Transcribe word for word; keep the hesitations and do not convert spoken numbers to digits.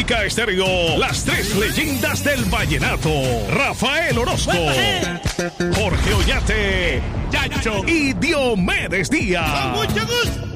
Omega Estéreo, las tres leyendas del vallenato. Rafael Orozco, Jorge Ollate, Yacho y Diomedes Díaz. Con mucho gusto.